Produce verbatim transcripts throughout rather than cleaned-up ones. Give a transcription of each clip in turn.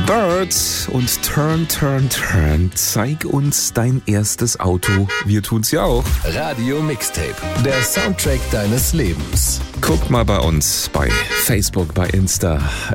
Bird und Turn, Turn, Turn. Zeig uns dein erstes Auto. Wir tun's ja auch. Radio Mixtape, der Soundtrack deines Lebens. Guckt mal bei uns bei Facebook, bei Insta,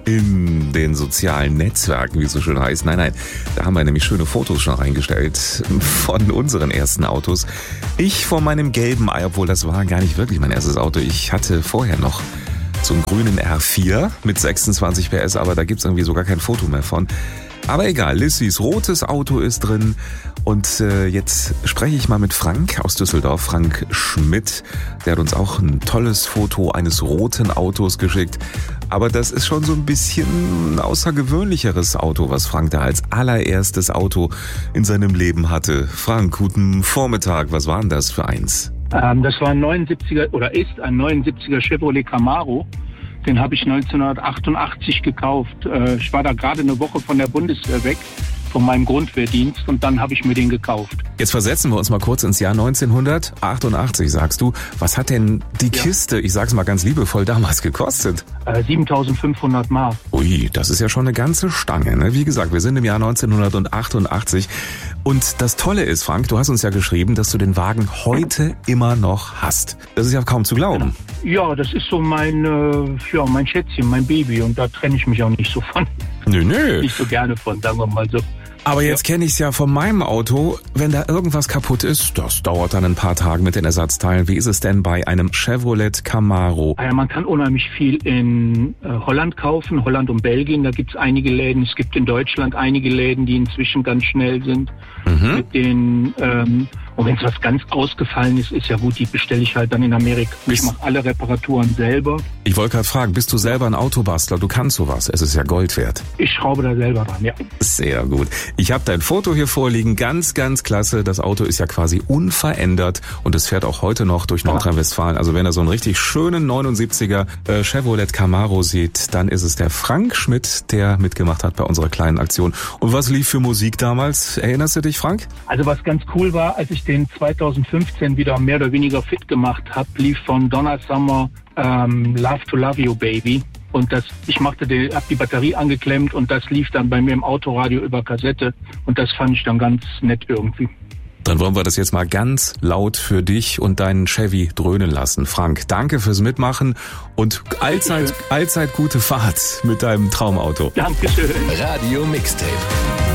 in den sozialen Netzwerken, wie es so schön heißt. Nein, nein, da haben wir nämlich schöne Fotos schon reingestellt von unseren ersten Autos. Ich vor meinem gelben Ei, obwohl das war gar nicht wirklich mein erstes Auto. Ich hatte vorher noch so einen grünen R vier mit sechsundzwanzig P S, aber da gibt's irgendwie sogar kein Foto mehr von. Aber egal, Lissys rotes Auto ist drin und äh, jetzt spreche ich mal mit Frank aus Düsseldorf, Frank Schmidt. Der hat uns auch ein tolles Foto eines roten Autos geschickt. Aber das ist schon so ein bisschen ein außergewöhnlicheres Auto, was Frank da als allererstes Auto in seinem Leben hatte. Frank, guten Vormittag, was war denn das für eins? Ähm, das war ein neunundsiebziger oder ist ein neunundsiebziger Chevrolet Camaro. Den habe ich neunzehnhundertachtundachtzig gekauft. Äh, ich war da gerade eine Woche von der Bundeswehr weg, von meinem Grundwehrdienst, und dann habe ich mir den gekauft. Jetzt versetzen wir uns mal kurz ins Jahr neunzehnhundertachtundachtzig, sagst du. Was hat denn die ja. Kiste, ich sag's mal ganz liebevoll, damals gekostet? Äh, siebentausendfünfhundert Mark. Ui, das ist ja schon eine ganze Stange, ne? Wie gesagt, wir sind im Jahr neunzehnhundertachtundachtzig. Und das Tolle ist, Frank, du hast uns ja geschrieben, dass du den Wagen heute immer noch hast. Das ist ja kaum zu glauben. Ja, das ist so mein, äh, ja, mein Schätzchen, mein Baby, und da trenne ich mich auch nicht so von. Nö, nö. Nicht so gerne von, sagen wir mal so. Aber jetzt kenne ich es ja von meinem Auto, wenn da irgendwas kaputt ist, das dauert dann ein paar Tage mit den Ersatzteilen. Wie ist es denn bei einem Chevrolet Camaro? Ja, man kann unheimlich viel in äh, Holland kaufen, Holland und Belgien. Da gibt es einige Läden. Es gibt in Deutschland einige Läden, die inzwischen ganz schnell sind. Mhm. Mit den, ähm, und wenn es was ganz ausgefallen ist, ist ja gut, die bestelle ich halt dann in Amerika. Ich mache alle Reparaturen selber. Ich wollte gerade fragen, bist du selber ein Autobastler? Du kannst sowas. Es ist ja Gold wert. Ich schraube da selber dran, ja. Sehr gut. Ich habe dein Foto hier vorliegen. Ganz, ganz klasse. Das Auto ist ja quasi unverändert und es fährt auch heute noch durch Nordrhein-Westfalen. Also wenn ihr so einen richtig schönen neunundsiebziger äh, Chevrolet Camaro seht, dann ist es der Frank Schmidt, der mitgemacht hat bei unserer kleinen Aktion. Und was lief für Musik damals? Erinnerst du dich, Frank? Also was ganz cool war, als ich den zweitausendfünfzehn wieder mehr oder weniger fit gemacht habe, lief von Donna Summer ähm, Love to Love You Baby. Und das, ich machte die, hab die Batterie angeklemmt und das lief dann bei mir im Autoradio über Kassette. Und das fand ich dann ganz nett irgendwie. Dann wollen wir das jetzt mal ganz laut für dich und deinen Chevy dröhnen lassen. Frank, danke fürs Mitmachen und allzeit, allzeit gute Fahrt mit deinem Traumauto. Dankeschön. Radio Mixtape.